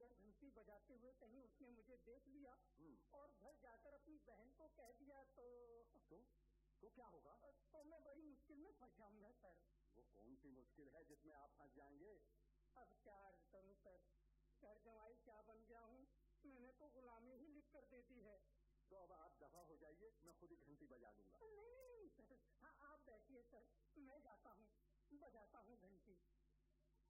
अगर घंटी बजाते हुए कहीं उसने मुझे देख लिया और घर जाकर अपनी बहन को कह दिया तो क्या होगा? तो मैं बड़ी मुश्किल में फंस जाऊंगा सर। वो कौन सी मुश्किल है जिसमें आप फंस जाएंगे? अब क्या अर्ज करूं सर, घर जमाई क्या बन गया हूँ, मैंने तो गुलामी ही लिख कर दे दी है। तो अब आप दफा हो जाइए, मैं खुद ही घंटी बजा दूंगा। नहीं सर, हाँ आप बैठिए सर, मैं जाता हूँ, बजाता हूँ घंटी।